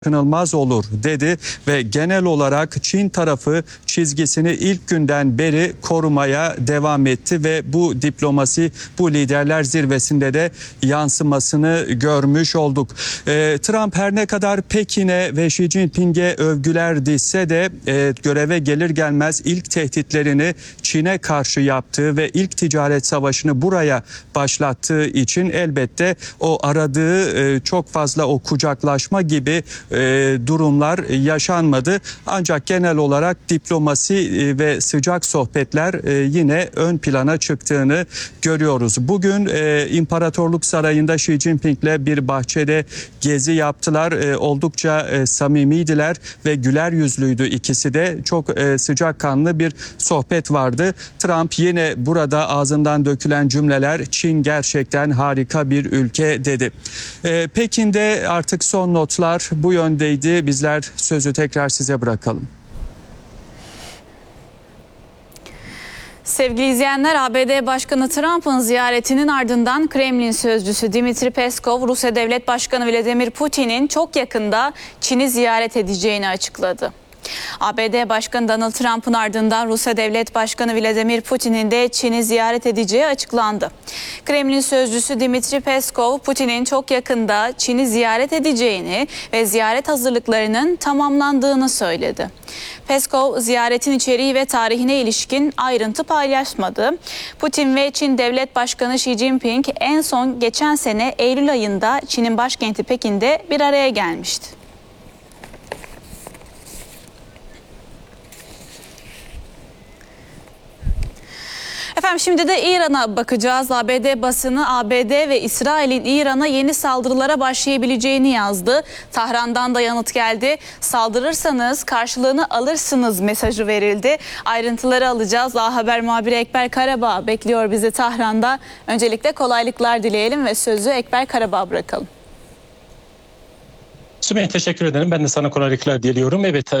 kaçınılmaz olur dedi ve genel olarak Çin tarafı çizgisini ilk günden beri korumaya devam etti ve bu diplomasi bu liderler zirvesinde de yansımasını görmüş olduk. Trump her ne kadar Pekin'e ve Xi Jinping'e övgüler disse de göreve gelir gelmez ilk tehditlerini Çin'e karşı yaptığı ve ilk ticaret savaşını buraya başlattığı için elbette o aradığı çok fazla o kucaklaşma gibi durumlar yaşanmadı. Ancak genel olarak diplomasi ve sıcak sohbetler yine ön plana çıktığını görüyoruz. Bugün İmparatorluk Sarayı'nda Xi Jinping'le bir bahçede gezi yaptılar. Oldukça samimiydiler ve güler yüzlüydü ikisi de. Çok sıcakkanlı bir sohbet vardı. Trump yine burada ağzından dökülen cümleler Çin gerçekten harika bir ülke dedi. Pekin'de artık son notlar bu yöndeydi. Bizler sözü tekrar size bırakalım. Sevgili izleyenler, ABD Başkanı Trump'ın ziyaretinin ardından Kremlin sözcüsü Dmitri Peskov, Rusya Devlet Başkanı Vladimir Putin'in çok yakında Çin'i ziyaret edeceğini açıkladı. ABD Başkanı Donald Trump'ın ardından Rusya Devlet Başkanı Vladimir Putin'in de Çin'i ziyaret edeceği açıklandı. Kremlin sözcüsü Dmitri Peskov, Putin'in çok yakında Çin'i ziyaret edeceğini ve ziyaret hazırlıklarının tamamlandığını söyledi. Peskov, ziyaretin içeriği ve tarihine ilişkin ayrıntı paylaşmadı. Putin ve Çin Devlet Başkanı Xi Jinping en son geçen sene Eylül ayında Çin'in başkenti Pekin'de bir araya gelmişti. Efendim şimdi de İran'a bakacağız. ABD basını ABD ve İsrail'in İran'a yeni saldırılara başlayabileceğini yazdı. Tahran'dan da yanıt geldi. Saldırırsanız karşılığını alırsınız mesajı verildi. Ayrıntıları alacağız. A Haber muhabiri Ekber Karabağ bekliyor bizi Tahran'da. Öncelikle kolaylıklar dileyelim ve sözü Ekber Karabağ'a bırakalım. Sümeyye, teşekkür ederim. Ben de sana kolaylıklar diliyorum. Evet,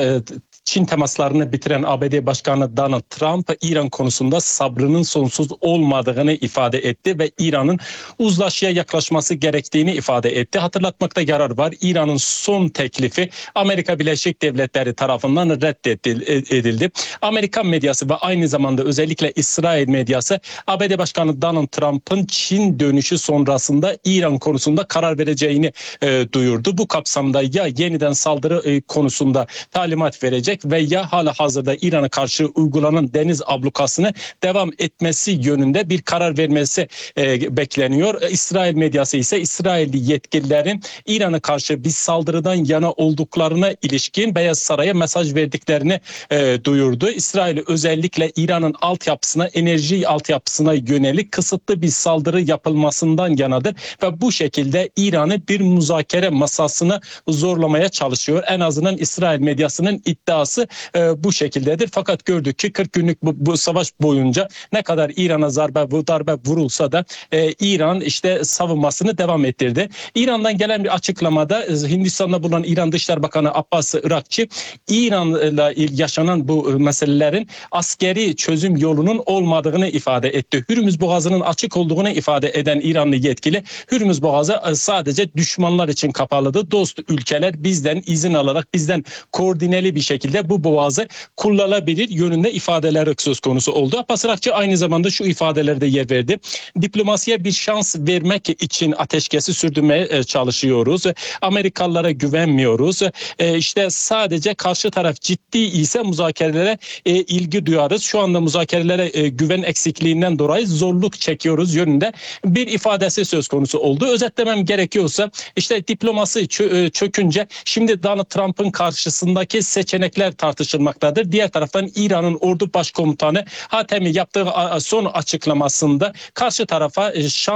Çin temaslarını bitiren ABD Başkanı Donald Trump, İran konusunda sabrının sonsuz olmadığını ifade etti ve İran'ın uzlaşıya yaklaşması gerektiğini ifade etti. Hatırlatmakta yarar var. İran'ın son teklifi Amerika Birleşik Devletleri tarafından reddedildi. Amerikan medyası ve aynı zamanda özellikle İsrail medyası ABD Başkanı Donald Trump'ın Çin dönüşü sonrasında İran konusunda karar vereceğini duyurdu. Bu kapsamda ya yeniden saldırı konusunda talimat verecek ve ya hala hazırda İran'a karşı uygulanan deniz ablukasını devam etmesi yönünde bir karar vermesi bekleniyor. İsrail medyası ise İsrailli yetkililerin İran'a karşı bir saldırıdan yana olduklarına ilişkin Beyaz Saray'a mesaj verdiklerini duyurdu. İsrail özellikle İran'ın altyapısına, enerji altyapısına yönelik kısıtlı bir saldırı yapılmasından yanadır ve bu şekilde İran'ı bir müzakere masasına zorlamaya çalışıyor. En azından İsrail medyasının iddiası bu şekildedir. Fakat gördük ki 40 günlük bu savaş boyunca ne kadar İran'a darbe vurulsa da İran işte savunmasını devam ettirdi. İran'dan gelen bir açıklamada Hindistan'da bulunan İran Dışişleri Bakanı Abbas Irakçı, İran'la yaşanan bu meselelerin askeri çözüm yolunun olmadığını ifade etti. Hürmüz Boğazı'nın açık olduğunu ifade eden İranlı yetkili, Hürmüz Boğazı sadece düşmanlar için kapalıdır. Dost ülkeler bizden izin alarak, bizden koordineli bir şekilde bu boğazı kullanabilir yönünde ifadeler söz konusu oldu. Abbas Irakçı aynı zamanda şu ifadelerde yer verdi. Diplomasiye bir şans vermek için ateşkesi sürdürmeye çalışıyoruz. Amerikalılara güvenmiyoruz. İşte sadece karşı taraf ciddi ise müzakerelere ilgi duyarız. Şu anda müzakerelere güven eksikliğinden dolayı zorluk çekiyoruz yönünde bir ifadesi söz konusu oldu. Özetlemem gerekiyorsa işte diplomasi çökünce şimdi Donald Trump'ın karşısındaki seçenekler tartışılmaktadır. Diğer taraftan İran'ın ordu başkomutanı Hatemi yaptığı son açıklamasında karşı tarafa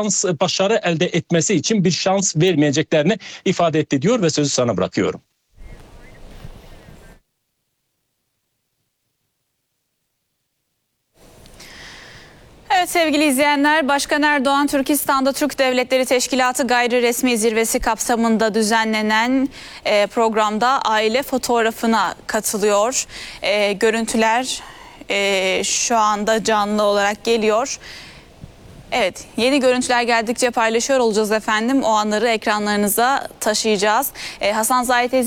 başarı elde etmesi için bir şans vermeyeceklerini ifade etti diyor ve sözü sana bırakıyorum. Evet sevgili izleyenler, Başkan Erdoğan Türkistan'da Türk Devletleri Teşkilatı gayri resmi zirvesi kapsamında düzenlenen programda aile fotoğrafına katılıyor. Görüntüler şu anda canlı olarak geliyor. Evet, yeni görüntüler geldikçe paylaşıyor olacağız efendim. O anları ekranlarınıza taşıyacağız. Hasan Zahit